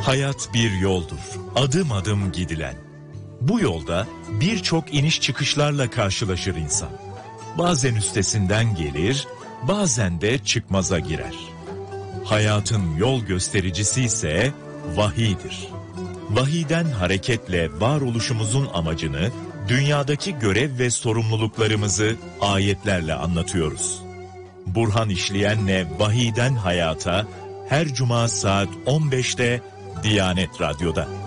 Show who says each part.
Speaker 1: Hayat bir yoldur, adım adım gidilen. Bu yolda birçok iniş çıkışlarla karşılaşır insan. Bazen üstesinden gelir, bazen de çıkmaza girer. Hayatın yol göstericisi ise vahiydir. Vahiyden hareketle varoluşumuzun amacını, dünyadaki görev ve sorumluluklarımızı ayetlerle anlatıyoruz. Burhan İşleyen'le Vahiyden Hayata her cuma saat 15'te Diyanet Radyo'da.